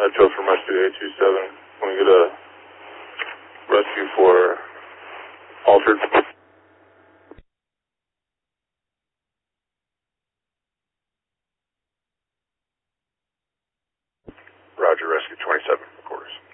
Metro from Rescue 827. Can we get a rescue for Altered? Roger, Rescue 27, of course.